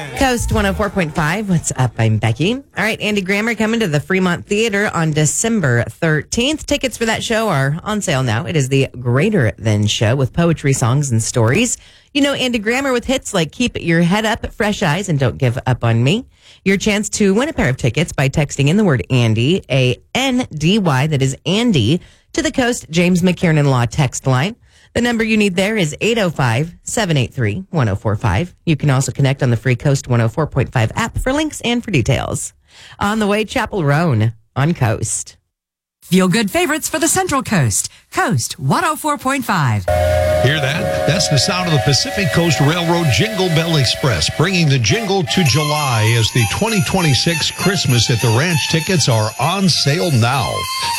Coast 104.5. What's up? I'm Becky. All right, Andy Grammer coming to the Fremont Theater on December 13th. Tickets for that show are on sale now. It is the Greater Than Show with poetry, songs, and stories. You know Andy Grammer with hits like Keep Your Head Up, Fresh Eyes, and Don't Give Up on Me. Your chance to win a pair of tickets by texting in the word Andy, A-N-D-Y, that is Andy, to the Coast James McKiernan Law text line. The number you need there is 805-783-1045. You can also connect on the free Coast 104.5 app for links and for details. On the way, Chapel Roan on Coast. Feel good favorites for the Central Coast. Coast 104.5. Hear that? That's the sound of the Pacific Coast Railroad Jingle Bell Express, bringing the jingle to July as the 2026 Christmas at the Ranch tickets are on sale now.